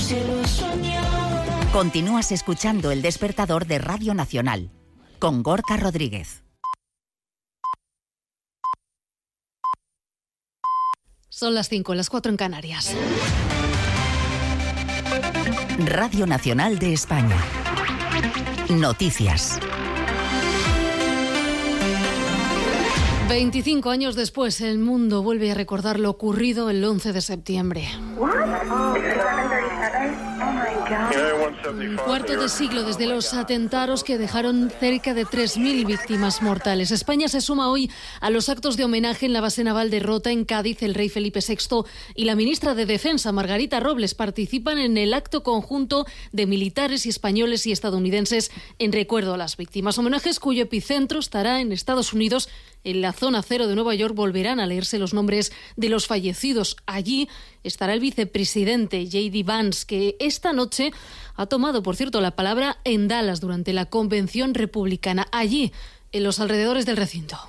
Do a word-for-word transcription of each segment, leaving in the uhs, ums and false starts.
se lo soñaba. Continúas escuchando El Despertador de Radio Nacional, con Gorka Rodríguez. Son las cinco, las cuatro en Canarias. Radio Nacional de España. Noticias. veinticinco años después, el mundo vuelve a recordar lo ocurrido el once de septiembre. Un cuarto de siglo desde los atentados que dejaron cerca de tres mil víctimas mortales. España se suma hoy a los actos de homenaje en la base naval de Rota, en Cádiz. El rey Felipe sexto y la ministra de Defensa, Margarita Robles, participan en el acto conjunto de militares y españoles y estadounidenses en recuerdo a las víctimas. Homenajes cuyo epicentro estará en Estados Unidos. En la zona cero de Nueva York volverán a leerse los nombres de los fallecidos. Allí estará el vicepresidente J D Vance, que esta noche ha tomado, por cierto, la palabra en Dallas durante la convención republicana, allí, en los alrededores del recinto.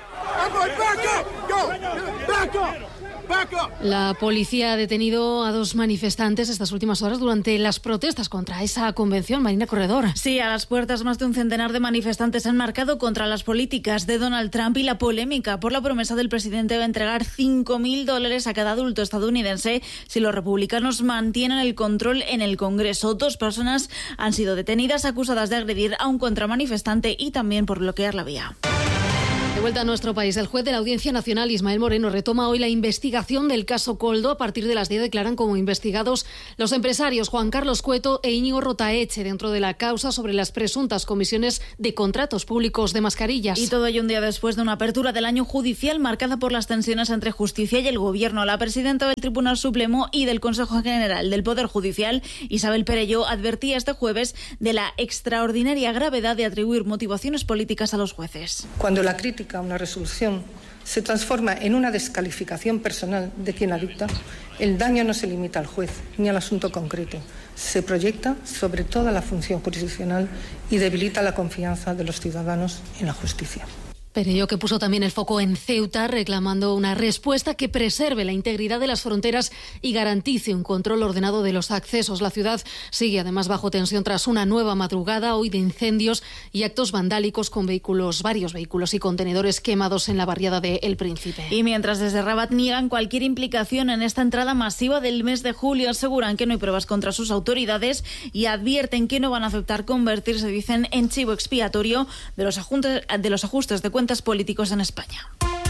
La policía ha detenido a dos manifestantes estas últimas horas durante las protestas contra esa convención. Marina Corredor. Sí, a las puertas más de un centenar de manifestantes han marcado contra las políticas de Donald Trump y la polémica por la promesa del presidente de entregar cinco mil dólares a cada adulto estadounidense si los republicanos mantienen el control en el Congreso. Dos personas han sido detenidas acusadas de agredir a un contramanifestante y también por bloquear la vía. De vuelta a nuestro país, el juez de la Audiencia Nacional, Ismael Moreno, retoma hoy la investigación del caso Koldo. A partir de las diez declaran como investigados los empresarios Juan Carlos Cueto e Íñigo Rotaeche dentro de la causa sobre las presuntas comisiones de contratos públicos de mascarillas. Y todo ello un día después de una apertura del año judicial marcada por las tensiones entre Justicia y el Gobierno. La presidenta del Tribunal Supremo y del Consejo General del Poder Judicial, Isabel Perelló, advertía este jueves de la extraordinaria gravedad de atribuir motivaciones políticas a los jueces. Cuando la crítica a una resolución se transforma en una descalificación personal de quien la dicta, el daño no se limita al juez ni al asunto concreto, se proyecta sobre toda la función jurisdiccional y debilita la confianza de los ciudadanos en la justicia. Perelló, que puso también el foco en Ceuta, reclamando una respuesta que preserve la integridad de las fronteras y garantice un control ordenado de los accesos. La ciudad sigue además bajo tensión tras una nueva madrugada hoy de incendios y actos vandálicos con vehículos, varios vehículos y contenedores quemados en la barriada de El Príncipe. Y mientras desde Rabat niegan cualquier implicación en esta entrada masiva del mes de julio, aseguran que no hay pruebas contra sus autoridades y advierten que no van a aceptar convertirse, dicen, en chivo expiatorio de los ajustes de, los ajustes de cuentas políticos en España.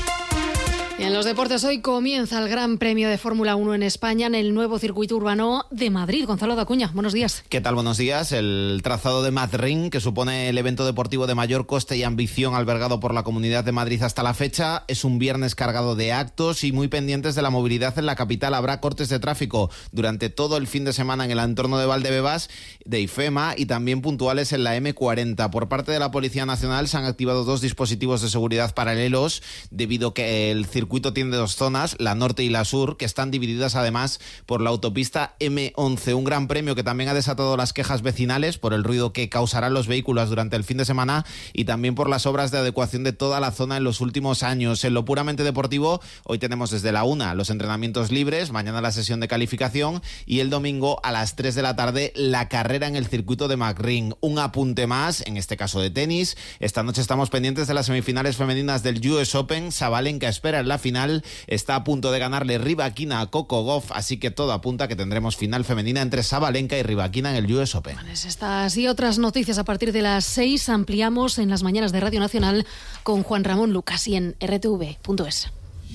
Y en los deportes hoy comienza el Gran Premio de Fórmula uno en España en el nuevo circuito urbano de Madrid. Gonzalo Dacuña, buenos días. ¿Qué tal? Buenos días. El trazado de Madrid, que supone el evento deportivo de mayor coste y ambición albergado por la Comunidad de Madrid hasta la fecha, es un viernes cargado de actos y muy pendientes de la movilidad en la capital. Habrá cortes de tráfico durante todo el fin de semana en el entorno de Valdebebas, de IFEMA y también puntuales en la eme cuarenta. Por parte de la Policía Nacional se han activado dos dispositivos de seguridad paralelos debido a que el circuito El circuito tiene dos zonas, la norte y la sur, que están divididas además por la autopista eme once. Un gran premio que también ha desatado las quejas vecinales por el ruido que causarán los vehículos durante el fin de semana y también por las obras de adecuación de toda la zona en los últimos años. En lo puramente deportivo, hoy tenemos desde la una los entrenamientos libres, mañana la sesión de calificación y el domingo a las tres de la tarde la carrera en el circuito de Macrin. Un apunte más, en este caso de tenis. Esta noche estamos pendientes de las semifinales femeninas del U S Open. Sabalenka espera en la final, está a punto de ganarle Rybakina a Coco Gauff, así que todo apunta que tendremos final femenina entre Sabalenka y Rybakina en el U S Open. Pues estas y otras noticias a partir de las seis ampliamos en las mañanas de Radio Nacional con Juan Ramón Lucas y en erre te ve punto es.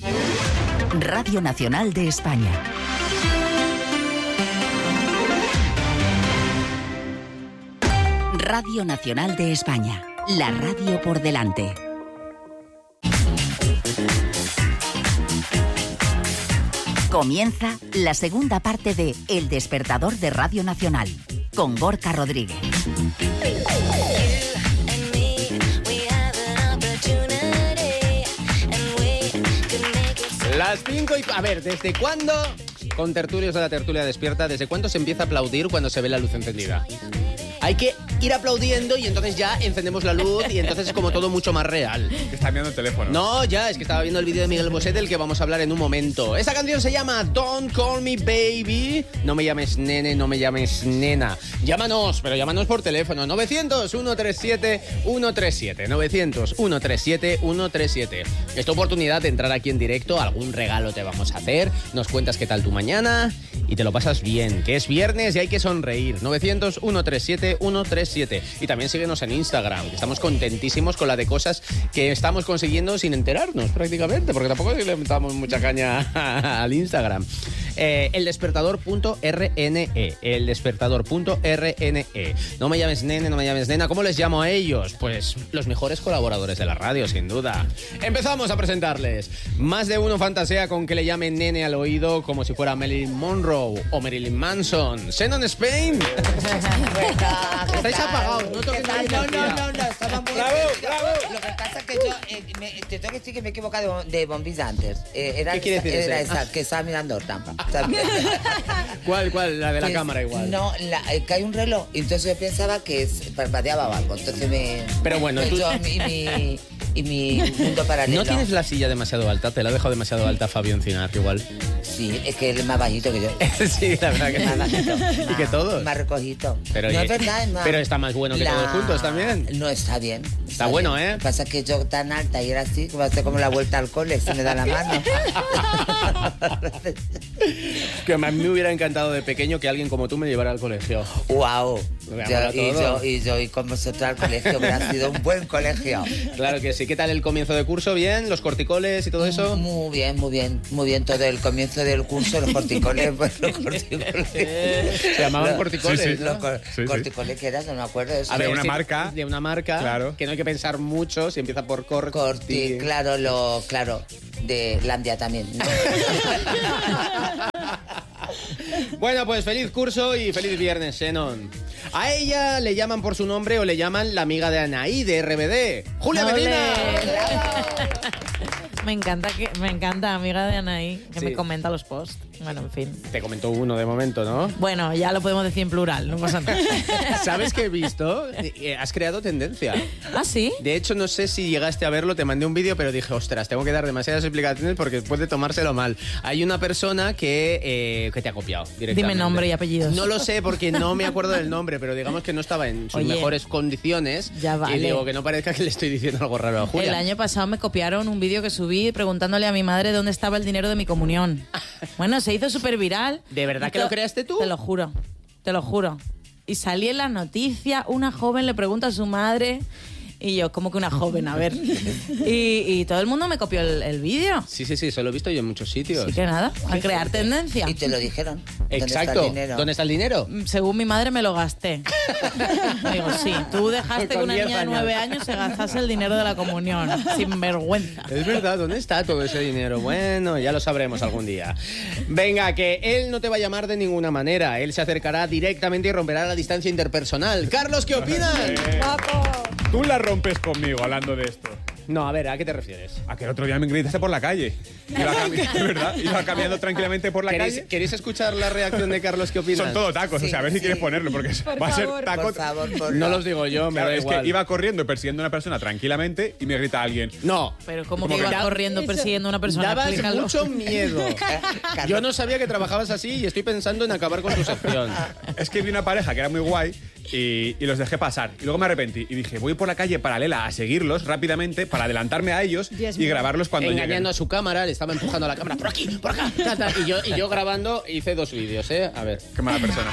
Radio Nacional de España. Radio Nacional de España, la radio por delante. Comienza la segunda parte de El Despertador de Radio Nacional, con Gorka Rodríguez. Las cinco y... A ver, ¿desde cuándo con tertulios de la tertulia despierta, ¿desde cuándo se empieza a aplaudir cuando se ve la luz encendida? Hay que ir aplaudiendo y entonces ya encendemos la luz y entonces es como todo mucho más real. Que está mirando el teléfono. No, ya, es que estaba viendo el vídeo de Miguel Bosé del que vamos a hablar en un momento. Esta canción se llama Don't Call Me Baby. No me llames nene, no me llames nena. Llámanos, pero llámanos por teléfono. novecientos, ciento treinta y siete, ciento treinta y siete. novecientos, ciento treinta y siete, ciento treinta y siete. Es tu oportunidad de entrar aquí en directo. Algún regalo te vamos a hacer. Nos cuentas qué tal tu mañana y te lo pasas bien. Que es viernes y hay que sonreír. novecientos, ciento treinta y siete, ciento treinta y siete. Y también síguenos en Instagram, que estamos contentísimos con la de cosas que estamos consiguiendo sin enterarnos prácticamente, porque tampoco le damos mucha caña al Instagram. Eh, eldespertador.rne eldespertador.rne No me llames nene, no me llames nena. ¿Cómo les llamo a ellos? Pues los mejores colaboradores de la radio, sin duda. Empezamos a presentarles. Más de uno fantasea con que le llamen nene al oído como si fuera Marilyn Monroe o Marilyn Manson. Xenon Spain. Estáis apagados, no toques la No, energía. no, no, no, estaba muy Bravo, bravo. Lo que pasa es que yo eh, me, te tengo que decir que me he equivocado de bombilla antes. Eh, era ¿Qué quiere esa, decir Era ese? esa, que estaba mirando Horta. ¿Sabes? ¿Cuál, cuál? La de la Pues, cámara igual. No, la, eh, que hay un reloj. Y entonces yo pensaba que es- parpadeaba o algo. Entonces me... Pero bueno, me tú- echó mi, mi, y mi mundo paralelo. ¿No tienes la silla demasiado alta? Te la ha dejado demasiado alta Fabio Encinar, igual. Sí, es que él es más bajito que yo. Sí, la verdad que Más bajito. Y que todos. Más recogido. Pero, no y- es verdad, es más... pero está más bueno que La- todos juntos también. No, está bien. Está bueno, bien. ¿eh? Lo que pasa es que yo tan alta y era así, que va a ser como la vuelta al cole, se me da la mano. Que a mí me hubiera encantado de pequeño que alguien como tú me llevara al colegio. ¡Wow! Lo voy a Yo, amar a y, todo. yo, y yo y con vosotros al colegio, hubiera sido un buen colegio. Claro que sí. ¿Qué tal el comienzo de curso? ¿Bien? ¿Los corticoles y todo eso? Muy bien, muy bien, muy bien. Todo el comienzo del curso, los corticoles, pues los corticoles. Se llamaban Los- corticoles, Sí, sí. ¿no? Los cor- Sí, sí. corticoles que eran, no me acuerdo de eso. A De ver, una sí, marca. De una marca. Claro. Que no hay que pensar mucho si empieza por corti. Corti, claro, lo, claro, de Landia también. ¿no? Bueno, pues feliz curso y feliz viernes, Xenon. A ella le llaman por su nombre o le llaman la amiga de Anaí de R B D. ¡Julia ¡Ole! Medina! Me encanta, que, me encanta, amiga de Anaí, que Sí. me comenta los posts. Bueno, en fin. Te comentó uno de momento, ¿no? Bueno, ya lo podemos decir en plural, no pasa nada. ¿Sabes qué he visto? Eh, Has creado tendencia. ¿Ah, sí? De hecho, no sé si llegaste a verlo, te mandé un vídeo, pero dije, ostras, tengo que dar demasiadas explicaciones porque puede tomárselo mal. Hay una persona que, eh, que te ha copiado directamente. Dime nombre y apellidos. No lo sé porque no me acuerdo del nombre, pero digamos que no estaba en sus Oye, mejores condiciones. ya vale. Y digo que no parezca que le estoy diciendo algo raro a Julia. El año pasado me copiaron un vídeo que subí preguntándole a mi madre dónde estaba el dinero de mi comunión. Bueno, se hizo súper viral. ¿De verdad Y que lo to- creaste tú? Te lo juro, te lo juro. Y salí en la noticia, una joven le pregunta a su madre y yo, como que una joven, a ver. Y, y todo el mundo me copió el, el vídeo. Sí, sí, sí, eso lo he visto yo en muchos sitios. Así que nada, a crear tendencia. Y te lo dijeron. ¿Dónde está el Exacto. dinero? ¿Dónde está el dinero? Según mi madre me lo gasté. Digo, sí, tú dejaste que Con una diez niña de años. nueve años se gastase el dinero de la comunión. Sin vergüenza. Es verdad, ¿dónde está todo ese dinero? Bueno, ya lo sabremos algún día. Venga, que él no te va a llamar de ninguna manera. Él se acercará directamente y romperá la distancia interpersonal. Carlos, ¿qué opinas? Tú la rompes conmigo hablando de esto. No, a ver, ¿a qué te refieres? A que el otro día me gritaste por la calle. Iba, cami- de verdad, iba caminando tranquilamente por la ¿Queréis, calle. ¿Queréis escuchar la reacción de Carlos? ¿Qué opinas? Son todo tacos, o sea, a ver si Sí, quieres sí. ponerlo, porque va a ser taco. Por favor, por No los digo yo, me Claro, da es igual. que iba corriendo y persiguiendo a una persona tranquilamente y me grita alguien. No, Pero como ¿Cómo que que iba da- corriendo persiguiendo a una persona. dabas Explícalo. mucho miedo. Carlos. Yo no sabía que trabajabas así y estoy pensando en acabar con tu sección. Es que vi una pareja que era muy guay y, y los dejé pasar. Y luego me arrepentí y dije, voy por la calle paralela a seguirlos rápidamente para adelantarme a ellos y grabarlos cuando Engañando lleguen. a su cámara, le estaba empujando a la cámara por aquí, por acá, ta, ta, y yo, y yo grabando hice dos vídeos, ¿eh? A ver. Qué mala persona.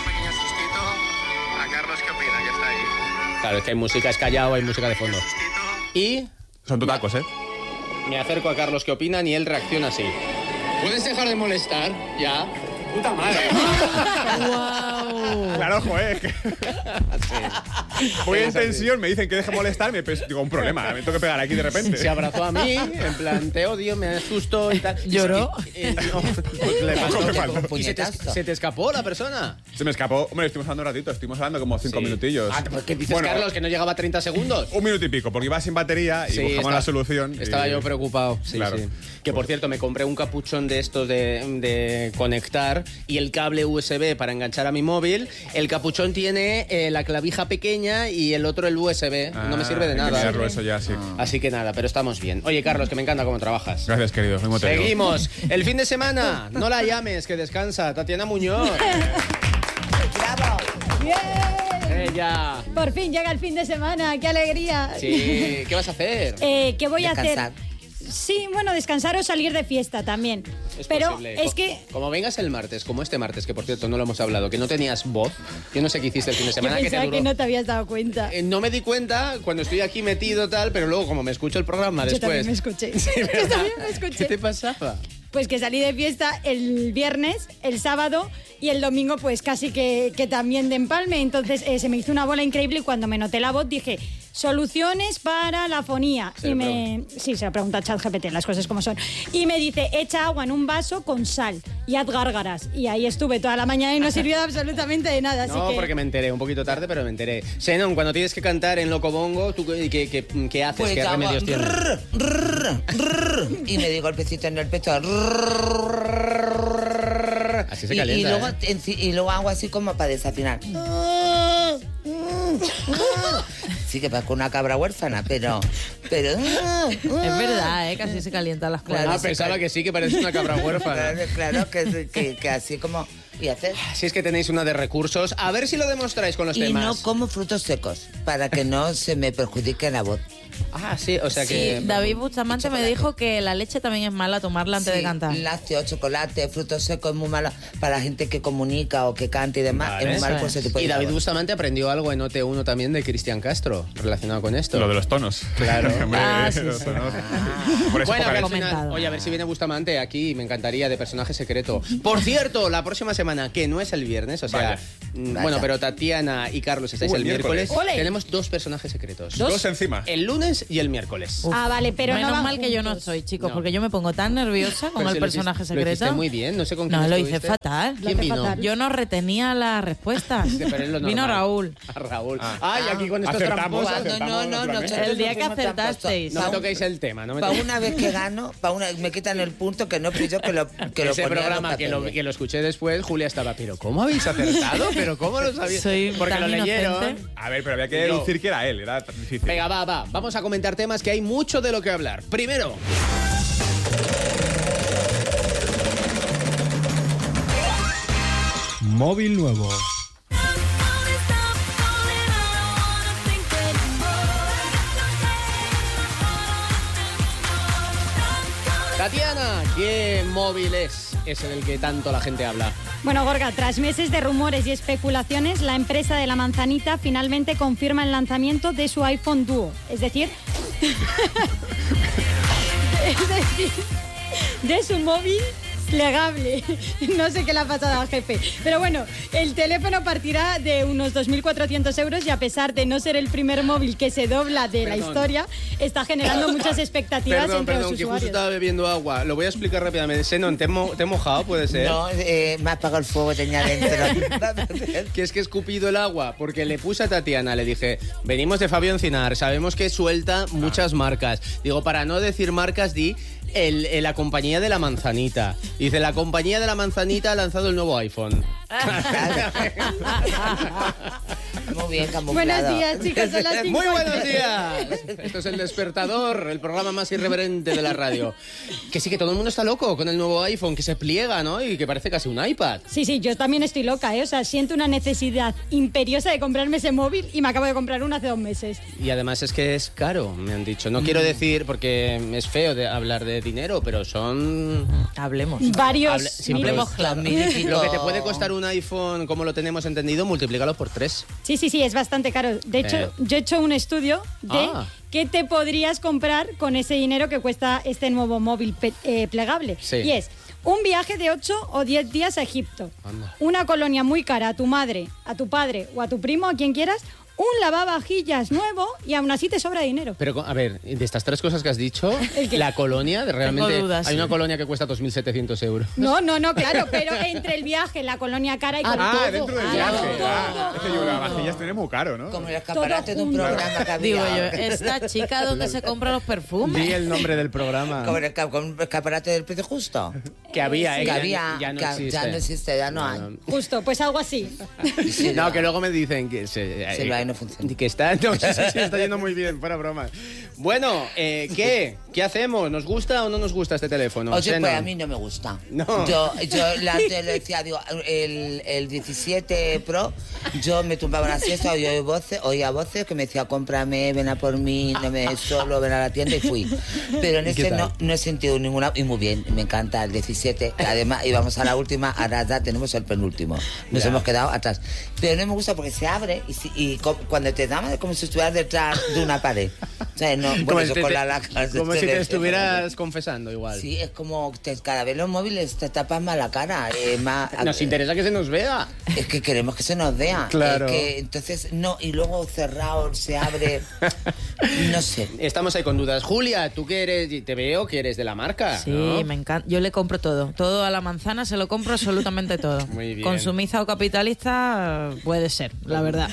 A Carlos, ¿qué opina? Que está ahí. Claro, es que hay música, es callado, hay música de fondo. Y Son totacos, ¿eh? me acerco a Carlos, ¿qué opinan? Y él reacciona así. ¿Puedes dejar de molestar? Ya. Puta madre. ¡Wow! Claro, ojo, ¿eh? Que- Voy en tensión, me dicen que deje molestarme, pero digo, un problema, me tengo que pegar aquí de repente. Se abrazó a mí, en plan, te odio, me asustó y tal. ¿Lloró? Y, y, no, pues le pasó, me faltó. ¿Y se te, se te escapó la persona? Se me escapó. Hombre, estuvimos hablando un ratito, estuvimos hablando como cinco Sí. minutillos. Ah, ¿qué dices, Bueno, Carlos, que no llegaba a treinta segundos? Un minuto y pico, porque iba sin batería y Sí, buscamos estaba- la solución. y- Estaba yo preocupado, sí, Claro. sí. Que por cierto, me compré un capuchón de estos de, de conectar y el cable U S B para enganchar a mi móvil. El capuchón tiene eh, la clavija pequeña y el otro el U S B. no me Ah, sirve de hay que nada. mirarlo eso ya, sí. Así que nada, pero estamos bien. Oye, Carlos, que me encanta cómo trabajas. Gracias, querido. Mismo te digo. Seguimos. El fin de semana. No la llames, que descansa. Tatiana Muñoz. Ella. Por fin llega el fin de semana, qué alegría. Sí, ¿qué vas a hacer? Eh, ¿Qué voy Descansar. a hacer? Sí, bueno, descansar o salir de fiesta también. Es Pero posible. es Co- que Como vengas el martes, como este martes, que por cierto no lo hemos hablado, que no tenías voz, yo no sé qué hiciste el fin de yo semana, que te pensaba duró. que no te habías dado cuenta. Eh, no me di cuenta cuando estoy aquí metido tal, pero luego como me escucho el programa Yo después. también me escuché. Sí, Yo ¿verdad? también me escuché. ¿Qué te pasaba? Pues que salí de fiesta el viernes, el sábado y el domingo pues casi que, que también de empalme. Entonces eh, se me hizo una bola increíble y cuando me noté la voz dije, soluciones para la fonía. Se y lo me Sí, se lo pregunta a ChatGPT, las cosas como son. Y me dice, echa agua en un vaso con sal y haz gárgaras. Y ahí estuve toda la mañana y no sirvió de absolutamente de nada. Así No, que... porque me enteré un poquito tarde, pero me enteré. Xenon, cuando tienes que cantar en Locobongo, ¿tú qué, qué, qué- qué haces? Pues ¿Qué hago remedios tienes? rrr, rrr, rrr, y me di golpecito en el pecho. Así se y, calienta, y luego, ¿eh? enci- y luego hago así como para desafinar. Sí, que parezco una cabra huérfana, pero... pero Es verdad, ¿eh? Que así se calientan las cosas. Claro, Ah, se pensaba cal- que sí, que pareces una cabra huérfana. Claro, claro, que, que, que así como... ¿Y hacer? Si es que tenéis una de recursos, a ver si lo demostráis con los Y temas. no como frutos secos, para que no se me perjudique la voz. Ah, sí, o sea que... Sí, David Bustamante me dijo que la leche también es mala tomarla antes Sí, de cantar. lácteos, chocolate, frutos secos es muy malo para la gente que comunica o que canta y demás. Vale. Es muy malo Eso por ese es. tipo de Y David cosas. Bustamante aprendió algo en O T uno también de Cristian Castro, relacionado con esto. Lo de los tonos. Claro. Hombre, Ah, sí, los sí. tonos. Por eso Bueno, poca que al leche. final- Comentado. oye, a ver si viene Bustamante aquí, me encantaría, de personaje secreto. Por cierto, la próxima semana, que no es el viernes, o sea, Vaya. mm, Vaya. bueno, pero Tatiana y Carlos estáis Uh, el el miércoles, miércoles. ¡Ole! tenemos dos personajes secretos. Dos encima. El lunes y el miércoles. Uf. Ah, vale, pero Menos no van mal que yo no juntos. soy, chicos, No. porque yo me pongo tan nerviosa con Pero el si lo hiciste- personaje Lo secreto. hiciste muy bien, no sé con quién No, lo hice estuviste. fatal. Lo ¿Quién hace vino? fatal. Yo no retenía las respuestas. Pero es lo Vino normal. Raúl. A Raúl. Ay, aquí con estos Acertamos, tramposos. Cuando no, no, naturalmente. nosotros El día no que fuimos acertasteis. No me Pa' un- toquéis el tema, no me Pa' toquéis. una vez que gano, pa' una, me quitan el punto que no fui yo que lo, que lo Ese ponía en los programa que lo, papeles. que lo escuché después, Julia estaba, pero ¿cómo habéis acertado? ¿Pero cómo lo sabíais? Soy Porque tan lo leyeron. inocente. A ver, pero había que Yo- deducir que era él, era tan difícil. Venga, va, va. Vamos a comentar temas que hay mucho de lo que hablar. Primero, Móvil nuevo. Tatiana, ¿qué móvil es ese del que tanto la gente habla? Bueno, Gorga, tras meses de rumores y especulaciones, la empresa de la manzanita finalmente confirma el lanzamiento de su iPhone Duo. Es decir, es decir, de su móvil plegable. No sé qué le ha pasado al jefe. Pero bueno, el teléfono partirá de unos dos mil cuatrocientos euros y a pesar de no ser el primer móvil que se dobla de la Perdón. historia, está generando muchas expectativas Perdón, entre perdón, los que justo usuarios. estaba bebiendo agua. Lo voy a explicar rápidamente. Senon, ¿te he, mo- te he mojado? ¿Puede ser? No, eh, me ha apagado el fuego, tenía dentro. Que es que he escupido el agua, porque le puse a Tatiana, le dije, venimos de Fabio Encinar, sabemos que suelta muchas marcas. Digo, para no decir marcas, di el, el- la compañía de la manzanita. Dice, la compañía de la manzanita ha lanzado el nuevo iPhone. Muy bien, camuflado. Buenos días, chicos, son las cinco. Muy buenos días. Esto es El Despertador, el programa más irreverente de la radio. Que sí, que todo el mundo está loco con el nuevo iPhone, que se pliega, ¿no? Y que parece casi un iPad. Sí, sí, yo también estoy loca, ¿eh? O sea, siento una necesidad imperiosa de comprarme ese móvil y me acabo de comprar uno hace dos meses. Y además es que es caro, me han dicho. No quiero decir, porque es feo de hablar de dinero, pero son... Hablemos. Varios Hable- siempre miles. hemos claro. Lo que te puede costar un iPhone, como lo tenemos entendido, multiplícalo por tres. Sí, sí, sí, es bastante caro. De hecho, Eh. yo he hecho un estudio de Ah. qué te podrías comprar con ese dinero que cuesta este nuevo móvil pe- eh, plegable. Sí. Y es un viaje de ocho o diez días a Egipto, Anda. una colonia muy cara a tu madre, a tu padre o a tu primo, a quien quieras, un lavavajillas nuevo y aún así te sobra dinero. Pero, a ver, de estas tres cosas que has dicho, ¿El qué? la colonia, realmente Tengo dudas, hay sí. una colonia que cuesta dos mil setecientos euros. No, no, no, claro, pero entre el viaje, la colonia cara y con Ah, todo. dentro del Ah, viaje. todo. Ah, es que yo la vajilla tiene muy caro, ¿no? Como el escaparate de un junto. programa que había. Digo yo, esta chica donde se compra los perfumes. Di el nombre del programa. Como el, esca- como el escaparate del precio justo. Que había, ¿eh? Que Ya- había, ya no que existe. ya no existe, ya no hay. Justo, pues algo así. Sí, No, que luego me dicen que se, Sí, lo hay, no funciona. que está, no, sí, sí, sí, está yendo muy bien, fuera broma. Bueno, eh, ¿qué? ¿Qué hacemos? ¿Nos gusta o no nos gusta este teléfono? Oye, Xenon? pues a mí no me gusta. No. Yo, yo la, te lo decía, digo, el, el diecisiete Pro, yo me tumbaba la siesta, oía voces, oía voces que me decía, cómprame, ven a por mí, no me solo, ven a la tienda y fui. Pero en ¿Y qué este tal? no, no he sentido ninguna, y muy bien, me encanta el diecisiete, además íbamos a la última, ahora ya tenemos el penúltimo, nos Ya. hemos quedado atrás. Pero no me gusta porque se abre y, si- y co- cuando te da es como si estuvieras detrás de una pared. O sea, no, Como, bueno, si eso te- con la laca, como se si ve- te estuvieras confesando igual. Sí, es como te, cada vez los móviles te tapan más la cara. eh, más, Nos interesa que se nos vea. Es que queremos que se nos vea. Claro. Es que, entonces, no, y luego cerrado, se abre. No sé. Estamos ahí con dudas. Julia, tú que eres, te veo que eres de la marca. Sí, ¿no? me encanta. Yo le compro todo. Todo a la manzana se lo compro absolutamente todo. Muy bien. Consumista o capitalista puede ser, la verdad.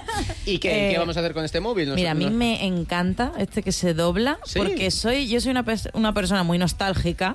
¿Y qué, Eh, qué vamos a hacer con este móvil? Mira, a mí Nosotros- me encanta este que se dobla ¿Sí? porque soy yo soy una, pers- una persona muy nostálgica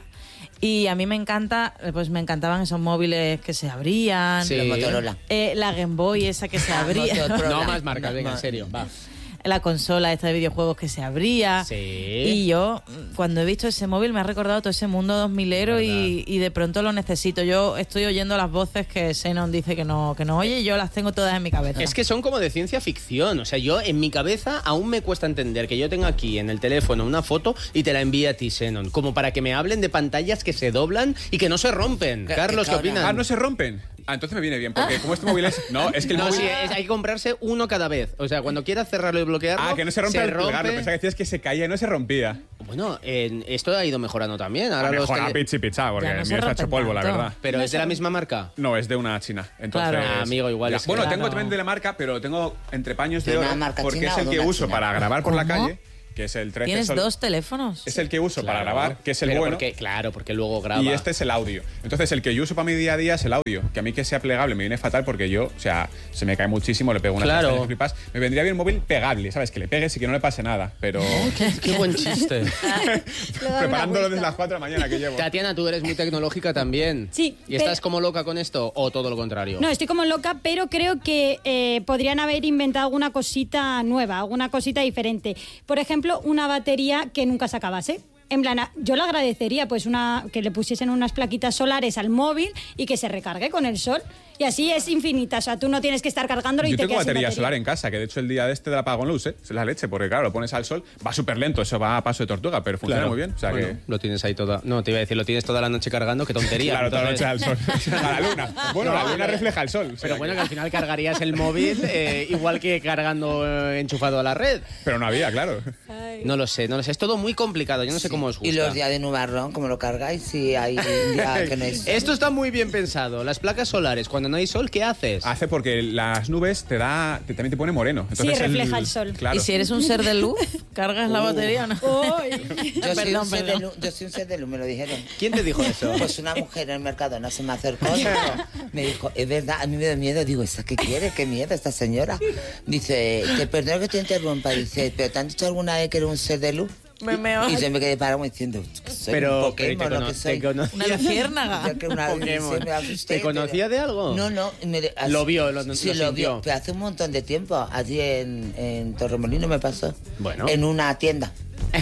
y a mí me encanta, pues me encantaban esos móviles que se abrían. Sí. Los Motorola. Eh, la Game Boy esa que se Ah, abría. Motorola. No más marcas, No venga, en más. serio, va. La consola esta de videojuegos que se abría. Sí. Y yo, cuando he visto ese móvil, me ha recordado todo ese mundo dos milero y, y de pronto lo necesito. Yo estoy oyendo las voces que Xenon dice que no, que no oye y yo las tengo todas en mi cabeza. Es que son como de ciencia ficción. O sea, yo en mi cabeza aún me cuesta entender que yo tenga aquí en el teléfono una foto y te la envíe a ti, Xenon. Como para que me hablen de pantallas que se doblan y que no se rompen. Que- Carlos, que ¿qué cabrón. opinas? Ah, no se rompen. Ah, entonces me viene bien, porque como este móvil es... No, es que el No, móvil... sí, es- hay que comprarse uno cada vez. O sea, cuando quieras cerrarlo y bloquearlo. Ah, que no se rompe al plegarlo. Pensaba que decías que se caía y no se rompía. Bueno, en- esto ha ido mejorando también. Ahora A los mejor a tele- pizza y pizza, porque Ya no el se mío está hecho rompen polvo, la tanto. verdad. Pero es de la misma marca. No, es de una china. Entonces, Claro. Ah, amigo, igual Ya. es que- Bueno, Claro. tengo también de la marca, pero tengo entre paños de ¿De oro, una marca porque china es o el de que una uso china? para grabar por la ¿Cómo? calle, que es el trece Tienes Sol. dos teléfonos. Es el que uso para Claro. grabar, que es el Pero bueno. porque- claro, porque luego graba. Y este es el audio. Entonces, el que yo uso para mi día a día es el audio. Que a mí que sea plegable me viene fatal porque yo, o sea, se me cae muchísimo, le pego unas Claro. castañas flipas. Me vendría bien un móvil pegable, ¿sabes? Que le pegues y que no le pase nada. Pero Qué buen chiste. preparándolo desde las cuatro de la mañana que llevo. Tatiana, tú eres muy tecnológica también. Sí, ¿Y estás pero- como loca con esto o todo lo contrario? No, estoy como loca, pero creo que eh, podrían haber inventado alguna cosita nueva, alguna cosita diferente. Por ejemplo, una batería que nunca se acabase. En plan, a- yo le agradecería pues una que le pusiesen unas plaquitas solares al móvil y que se recargue con el sol. Y así es infinita, o sea, tú no tienes que estar cargándolo y Yo te tengo quedas sin batería batería. solar en casa, que de hecho el día de este de la apagón lo usé. Es la leche, porque claro, lo pones al sol, va súper lento, eso va a paso de tortuga, pero funciona Claro. muy bien. O sea Bueno, que... lo tienes ahí toda. No, te iba a decir, lo tienes toda la noche cargando, qué tontería. Claro, toda la noche al Entonces- sol. A la luna. Bueno, No, la luna pero- refleja el sol. o sea Pero bueno, que- que al final cargarías el móvil eh, igual que cargando eh, enchufado a la red. Pero no había, claro. No lo sé, no lo sé. Es todo muy complicado. Yo no sé cómo os gusta. Y los días de nubarrón, ¿cómo lo cargáis? Si hay un día que no es... Esto está muy bien pensado. Las placas solares, cuando no hay sol, ¿qué haces? Hace porque las nubes te da, te- también te pone moreno. Entonces Sí, refleja el sol. Claro. Y si eres un ser de luz, ¿cargas la batería o no? Uy. Yo soy, Perdón, un ser de perdón. luz, yo soy un ser de luz, me lo dijeron. ¿Quién te dijo eso? Pues una mujer en el mercado no se me acercó. dijo- Me dijo, es verdad, a mí me da miedo. Digo, ¿esta qué quiere? ¿Qué miedo esta señora? Dice, te perdono que te interrumpa. Dice, ¿pero te han dicho alguna vez que eres un ser de luz? Me meo. Y yo me quedé parado diciendo, soy Pero, un Pokémon, pero lo te, que cono- soy. te conocía. Una luciérnaga. Yo que una vez Pokémon. se me asusté, ¿Te conocía pero- de algo? No, no. me de- Lo vio, lo- lo Sí, lo sintió. vio. Pero hace un montón de tiempo, allí en, en Torremolino me pasó. Bueno. En una tienda.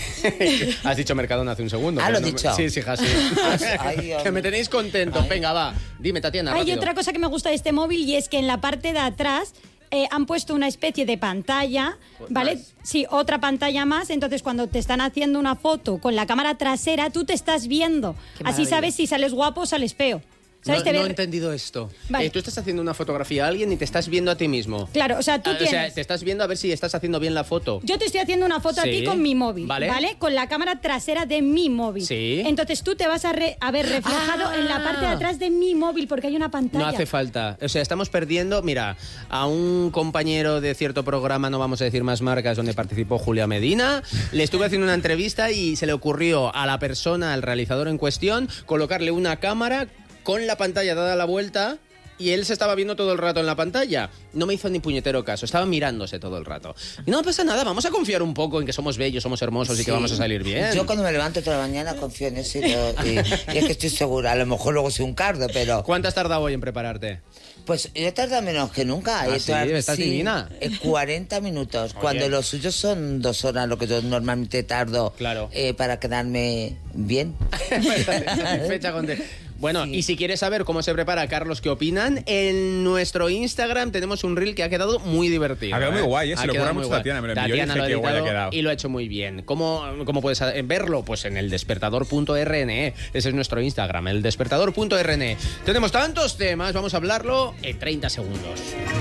Has dicho Mercadona hace un segundo. Ah, pero lo he no me- dicho. Sí, sí, ja, sí. Ay, Dios. Que me tenéis contentos. Ay. Venga, va. Dime, Tatiana, Hay rápido. otra cosa que me gusta de este móvil y es que en la parte de atrás eh, han puesto una especie de pantalla, ¿vale? Más. Sí, otra pantalla más. Entonces, cuando te están haciendo una foto con la cámara trasera, tú te estás viendo. Qué Así maravilla. sabes si sales guapo o sales feo. ¿Sabes? No, Te no ve- he entendido esto. Vale. Eh, tú estás haciendo una fotografía a alguien y te estás viendo a ti mismo. Claro, o sea, tú Ah, tienes... O sea, te estás viendo a ver si estás haciendo bien la foto. Yo te estoy haciendo una foto Sí. a ti con mi móvil, Vale. ¿vale? Con la cámara trasera de mi móvil. Sí. Entonces tú te vas a, re- a ver reflejado Ah. en la parte de atrás de mi móvil porque hay una pantalla. No hace falta. O sea, estamos perdiendo, mira, a un compañero de cierto programa, no vamos a decir más marcas, donde participó Julia Medina, le estuve haciendo una entrevista y se le ocurrió a la persona, al realizador en cuestión, colocarle una cámara con la pantalla dada la vuelta y él se estaba viendo todo el rato en la pantalla. No me hizo ni puñetero caso, estaba mirándose todo el rato. Y no pasa nada, vamos a confiar un poco en que somos bellos, somos hermosos y que Sí. vamos a salir bien. Yo cuando me levanto toda la mañana confío en eso y, lo- y- y es que estoy segura. A lo mejor luego soy un cardo, pero... ¿Cuánto has tardado hoy en prepararte? Pues yo he tardado menos que nunca. Ah, He sí, tardado- estás divina. eh, cuarenta minutos. Oye. Cuando los suyos son dos horas, lo que yo normalmente tardo Claro. eh, para quedarme bien. Satisfecha con te- Bueno, y si quieres saber cómo se prepara Carlos, ¿qué opinan? En nuestro Instagram tenemos un reel que ha quedado muy divertido. Ha quedado muy guay, ¿eh? Se Ha lo quedado ocurre muy mucho guay. Tatiana, me lo envió y Tatiana dije lo ha qué guay ha editado quedado. y lo ha hecho muy bien. ¿Cómo, cómo puedes eh, verlo? Pues en el despertador punto r n e. Ese es nuestro Instagram, el despertador punto r n e. Tenemos tantos temas, vamos a hablarlo en treinta segundos.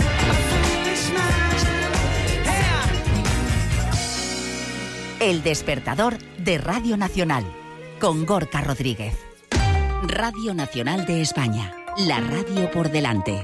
El despertador de Radio Nacional con Gorka Rodríguez. Radio Nacional de España, la radio por delante.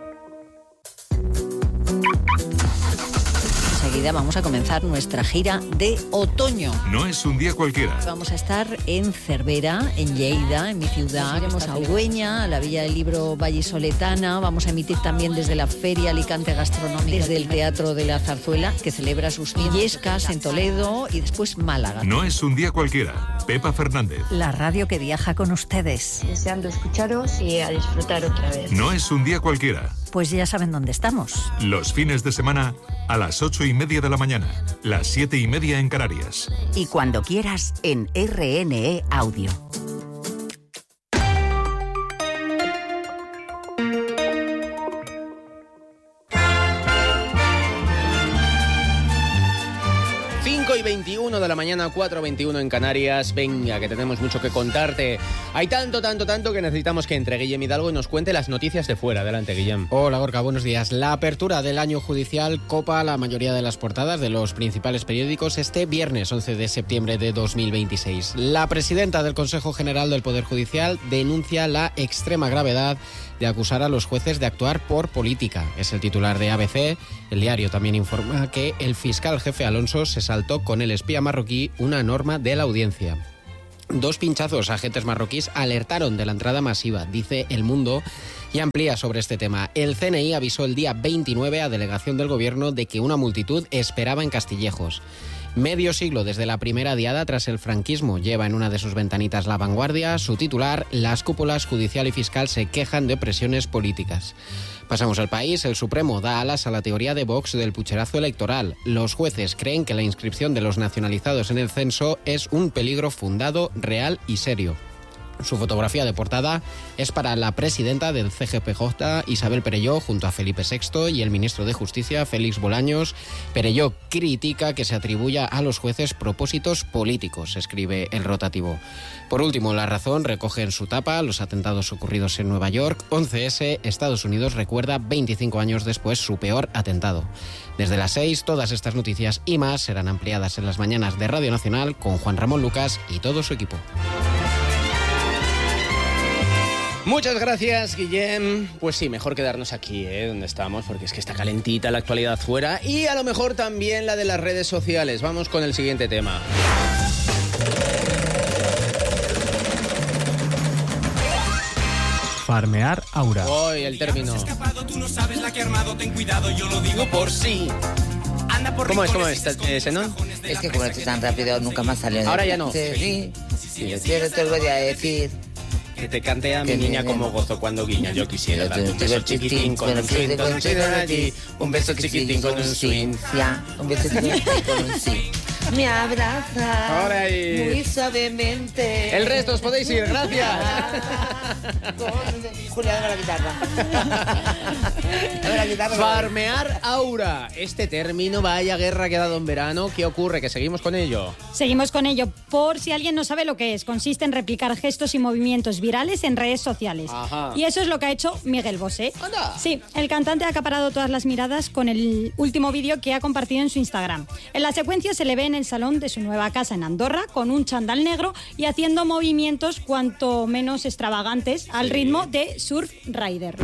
Enseguida vamos a comenzar nuestra gira de otoño. No es un día cualquiera. Vamos a estar en Cervera, en Lleida, en mi ciudad. Iremos a Ugüeña, a la Villa del Libro Vallisoletana. Vamos a emitir también desde la Feria Alicante Gastronómica, desde el Teatro de la Zarzuela, que celebra sus Illescas en Toledo, y después Málaga. No es un día cualquiera. Pepa Fernández. La radio que viaja con ustedes. Deseando escucharos y a disfrutar otra vez. No es un día cualquiera. Pues ya saben dónde estamos. Los fines de semana a las ocho y media de la mañana, las siete y media en Canarias. Y cuando quieras en R N E Audio. cinco y veintiuno de la mañana, cuatro y veintiuno en Canarias. Venga, que tenemos mucho que contarte. Hay tanto, tanto, tanto que necesitamos que entre Guillem Hidalgo y nos cuente las noticias de fuera. Adelante, Guillem. Hola, Gorka, buenos días. La apertura del año judicial copa la mayoría de las portadas de los principales periódicos este viernes once de septiembre de dos mil veintiséis. La presidenta del Consejo General del Poder Judicial denuncia la extrema gravedad de acusar a los jueces de actuar por política. Es el titular de A B C. El diario también informa que el fiscal jefe Alonso se saltó con el espía marroquí una norma de la audiencia. Dos pinchazos a agentes marroquíes alertaron de la entrada masiva, dice El Mundo, y amplía sobre este tema. El C N I avisó el día veintinueve a delegación del gobierno de que una multitud esperaba en Castillejos. Medio siglo desde la primera diada tras el franquismo lleva en una de sus ventanitas La Vanguardia. Su titular: las cúpulas judicial y fiscal se quejan de presiones políticas. Pasamos al País. El Supremo da alas a la teoría de Vox del pucherazo electoral. Los jueces creen que la inscripción de los nacionalizados en el censo es un peligro fundado, real y serio. Su fotografía de portada es para la presidenta del C G P J, Isabel Perelló, junto a Felipe sexto y el ministro de Justicia, Félix Bolaños. Perelló critica que se atribuya a los jueces propósitos políticos, escribe El Rotativo. Por último, La Razón recoge en su tapa los atentados ocurridos en Nueva York. once ese, Estados Unidos recuerda veinticinco años después su peor atentado. Desde las seis, todas estas noticias y más serán ampliadas en las mañanas de Radio Nacional con Juan Ramón Lucas y todo su equipo. Muchas gracias, Guillem. Pues sí, mejor quedarnos aquí, ¿eh? Donde estamos, porque es que está calentita la actualidad fuera y a lo mejor también la de las redes sociales. Vamos con el siguiente tema. Farmear Aura. Hoy el término. No por sí. ¿Cómo es? ¿Cómo es, eh, Senón? Es que como esto es tan rápido, nunca más salió. Ahora ya no. Sí, sí, yo quiero, te lo voy a decir. Que te cante a mi Que niña viene. como gozo cuando guiña. Yo quisiera darte un beso chiquitín con un swing, con un swing allí. Un beso chiquitín con un swing. Ya, un beso chiquitín con un swing. Me abraza Ahora ahí. muy suavemente. El resto os podéis ir, gracias. Con... Julia, dame la guitarra. la guitarra. Farmear aura. Este término, vaya guerra que ha dado en verano. ¿Qué ocurre? Que seguimos con ello. Seguimos con ello. Por si alguien no sabe lo que es, consiste en replicar gestos y movimientos virales en redes sociales. Ajá. Y eso es lo que ha hecho Miguel Bosé. ¡Anda! Sí, el cantante ha acaparado todas las miradas con el último vídeo que ha compartido en su Instagram. En la secuencia se le ve en el salón de su nueva casa en Andorra con un chándal negro y haciendo movimientos cuanto menos extravagantes al Sí. ritmo de Surf Rider.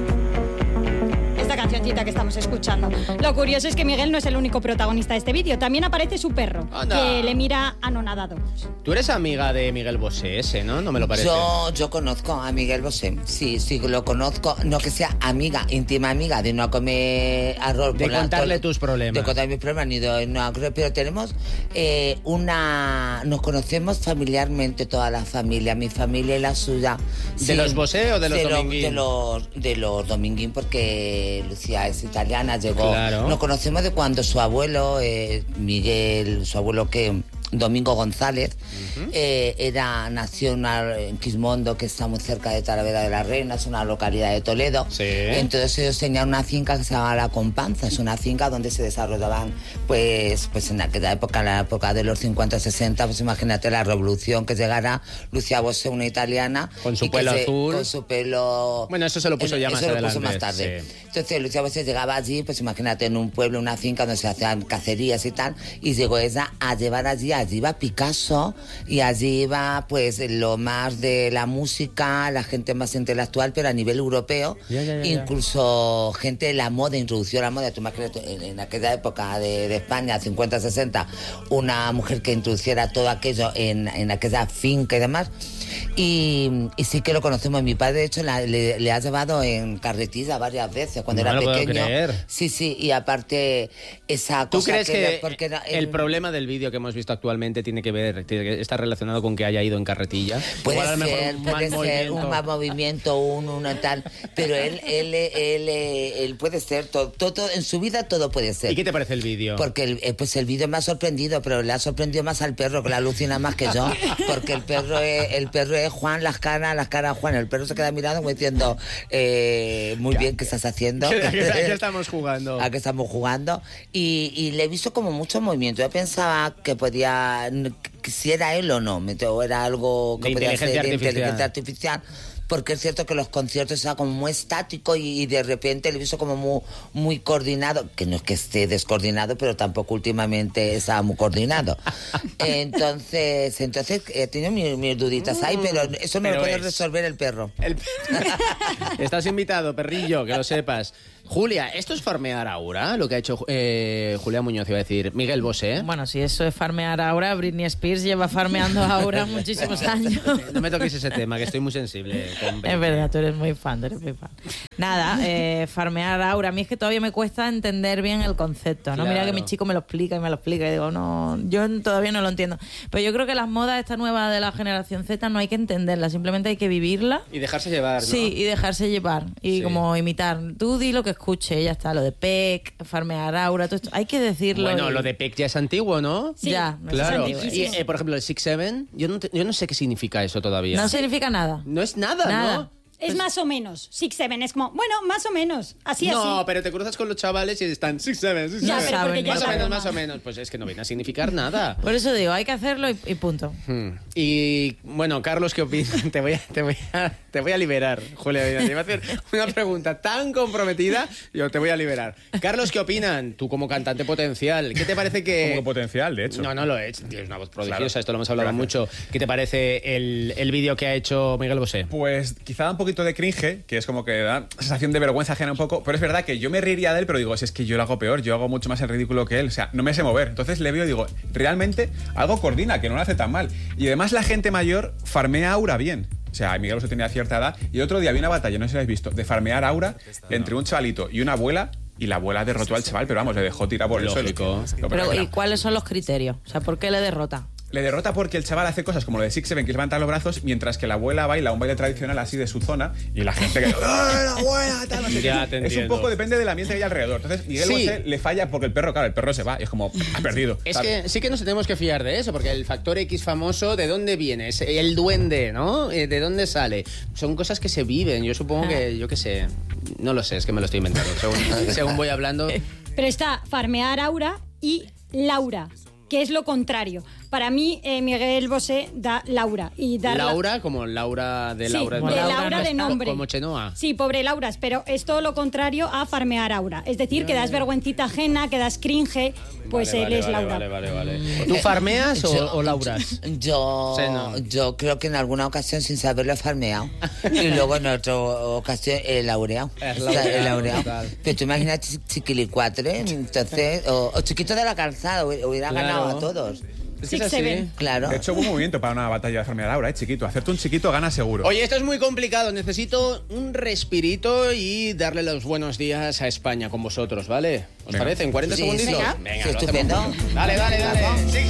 Esta cancioncita que estamos escuchando. Lo curioso es que Miguel no es el único protagonista de este vídeo. También aparece su perro, Anda. que le mira anonadado. Tú eres amiga de Miguel Bosé ese, ¿no? No me lo parece. Yo, yo conozco a Miguel Bosé. Sí, sí, lo conozco. No que sea amiga, íntima amiga, de no comer arroz. De con la- contarle con- tus problemas. De contar mis problemas, ni de no, pero tenemos eh, una... Nos conocemos familiarmente, toda la familia, mi familia y la suya. ¿De los Bosé o de los lo- Dominguín? De los, de los Dominguín, porque Lucía es italiana, llegó... Claro. Nos conocemos de cuando su abuelo, eh, Miguel, su abuelo que... Domingo González, eh, era, nació en, una- en Quismondo, que está muy cerca de Talavera de la Reina, es una localidad de Toledo. Sí. Entonces ellos tenían una finca que se llamaba La Companza, es una finca donde se desarrollaban, pues, pues en aquella época, en la época de los cincuenta, sesenta, pues imagínate la revolución que llegara Lucía Bosé, una italiana. Con su y que pelo se- azul. Con su pelo... Bueno, eso se lo puso ya eso más lo adelante. puso más tarde. sí. Entonces Lucía Bosé llegaba allí, pues imagínate, en un pueblo, una finca donde se hacían cacerías y tal, y llegó ella a llevar allí, allí iba Picasso, y allí iba pues lo más de la música, la gente más intelectual, pero a nivel europeo, Ya, ya, ya, ya. incluso gente de la moda, introdució la moda. Tú imagínate, en, en aquella época de, de España, cincuenta, sesenta, una mujer que introduciera todo aquello en, en aquella finca y demás. Y, y sí que lo conocemos. Mi padre, de hecho, la- le, le ha llevado en carretilla varias veces cuando No era me lo puedo pequeño. creer. Sí, sí, y aparte esa ¿Tú cosa crees que, porque era- el problema del vídeo que hemos visto actualmente tiene que ver, tiene que estar relacionado con que haya ido en carretilla? Puede Igual a lo mejor ser, un puede mal ser movimiento. un mal movimiento, un, uno tal, pero él, él, él, él, él puede ser, todo, todo, en su vida todo puede ser. ¿Y qué te parece el vídeo? Porque el, eh, pues el vídeo me ha sorprendido, pero le ha sorprendido más al perro, que la alucina más que yo, porque el perro es, el perro es Juan, las caras, las caras Juan, el perro se queda mirando como diciendo, eh, muy bien, ¿qué estás haciendo? ¿A qué- a qué- a qué estamos jugando? ¿A qué estamos jugando? Y, y le he visto como mucho movimiento. Yo pensaba que podía, que si era él o no, o era algo que De podía inteligencia ser de artificial. inteligencia artificial. Porque es cierto que los conciertos era como muy estático y, y de repente le he visto como muy, muy coordinado, que no es que esté descoordinado, pero tampoco últimamente estaba muy coordinado. Entonces, entonces he tenido mis, mis duditas ahí, pero eso me Pero lo puede es- resolver el perro. Estás invitado, perrillo, que lo sepas. Julia, ¿esto es farmear aura? Lo que ha hecho eh, Julia Muñoz, iba a decir Miguel Bosé. Bueno, si eso es farmear aura, Britney Spears lleva farmeando aura muchísimos años. No me toques ese tema, que estoy muy sensible. Con Es verdad, tú eres muy fan, tú eres muy fan. Nada, eh, farmear aura. A mí es que todavía me cuesta entender bien el concepto, ¿no? Mira Claro. que mi chico me lo explica y me lo explica y digo, no, yo todavía no lo entiendo. Pero yo creo que las modas esta nueva de la generación Z no hay que entenderlas, simplemente hay que vivirla. Y dejarse llevar, ¿no? Sí, y dejarse llevar. Y Sí. como imitar. Tú di lo que escuche, ya está. Lo de P E C, farmear aura, todo esto. Hay que decirlo. Bueno, y- lo de P E C ya es antiguo, ¿no? Sí, ya, no, claro. eso es Y, antiguísimo. eh, por ejemplo, el Six Seven, yo no, te- yo no sé qué significa eso todavía. No significa nada. No es nada, Nada. ¿no? Es más o menos. Six Seven es como, bueno, más o menos. Así, no, así. pero te cruzas con los chavales y están Six Seven, Six Ya, Seven. pero porque ya Más o es la menos, broma. más o menos. Pues es que no viene a significar nada. Por eso digo, hay que hacerlo y, y punto. Hmm. Y bueno, Carlos, ¿qué opinas? Te voy a, te voy a, te voy a liberar, Julia. Te iba a hacer una pregunta tan comprometida, yo te voy a liberar. Carlos, ¿qué opinan? Tú como cantante potencial, ¿qué te parece que...? Como potencial, de hecho. No, no lo he hecho. Tienes una voz prodigiosa, Claro. esto lo hemos hablado Gracias. mucho. ¿Qué te parece el, el vídeo que ha hecho Miguel Bosé? Pues quizá da un poquito de cringe, que es como que da sensación de vergüenza ajena un poco, pero es verdad que yo me reiría de él, pero digo, si es que yo lo hago peor, yo hago mucho más el ridículo que él, o sea, no me sé mover. Entonces le veo y digo, realmente algo coordina, que no lo hace tan mal. Y además la gente mayor farmea aura bien. O sea, Miguel Bosé tenía cierta edad y el otro día había una batalla, no sé si la habéis visto, de farmear aura entre un chavalito y una abuela. Y la abuela derrotó al chaval, pero vamos, le dejó tirar por el Lógico. suelo. Lo Pero, peor ¿y era- cuáles son los criterios? O sea, ¿por qué le derrota? le derrota porque el chaval hace cosas como lo de Six Seven, que es levantar los brazos, mientras que la abuela baila un baile tradicional así de su zona y la gente que... ¡Eh, la abuela! Tal, no sé Ya qué. te Es entiendo. un poco, depende del ambiente que hay alrededor. Entonces, Miguel Sí. Bosé le falla porque el perro, claro, el perro se va y es como, ha perdido. Es ¿sabes? que sí que nos tenemos que fiar de eso, porque el factor X famoso, ¿de dónde viene? Es el duende, ¿no? Eh, ¿De dónde sale? Son cosas que se viven. Yo supongo que, yo qué sé, no lo sé, es que me lo estoy inventando. Según, según voy hablando... Pero está farmear aura y Laura, que es lo contrario. Para mí, eh, Miguel Bosé da Laura. Y dar Laura, como Laura de Sí, Laura. de Laura de nombre. Como Chenoa. Sí, pobre Lauras, pero es todo lo contrario a farmear aura. Es decir, que das vergüencita ajena, que das cringe, pues Vale, él vale, es vale, Laura. Vale, vale, vale. ¿Tú farmeas o, Yo- o lauras? Yo, Sí, no. yo creo que en alguna ocasión sin saberlo he farmeado. Y luego en otra ocasión he laureado. Has O sea, he laureado, laureado. total. Pero tú imaginas chi- chiquilicuatre, entonces, o, o chiquito de la calzada, hubiera hubiera Claro. ganado a todos. Es que es así. Claro. De hecho, buen movimiento para una batalla de farmear Laura, ¿eh, chiquito? Hacerte un chiquito gana seguro. Oye, esto es muy complicado. Necesito un respirito y darle los buenos días a España con vosotros, ¿ale? ¿Os Venga. parece? ¿En cuarenta Sí, segunditos? venga. Venga, Sí, lo estupendo. hacemos. Dale, dale, dale. Sí.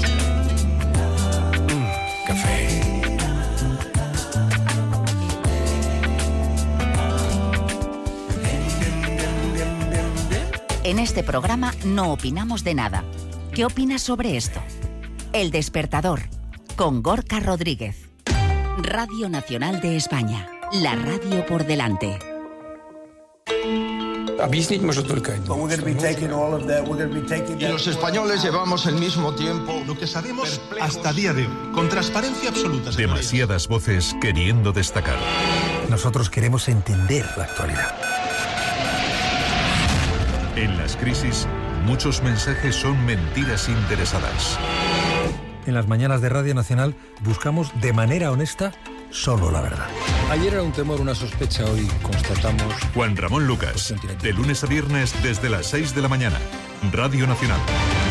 En este programa no opinamos de nada. ¿Qué opinas sobre esto? El Despertador, con Gorka Rodríguez. Radio Nacional de España, la radio por delante. Объяснить может только один. Y los españoles llevamos el mismo tiempo. Lo que sabemos hasta día de hoy, con transparencia absoluta. Demasiadas voces queriendo destacar. Nosotros queremos entender la actualidad. En las crisis, muchos mensajes son mentiras interesadas. En las mañanas de Radio Nacional buscamos de manera honesta solo la verdad. Ayer era un temor, una sospecha, hoy constatamos... Juan Ramón Lucas, de lunes a viernes desde las seis de la mañana. Radio Nacional.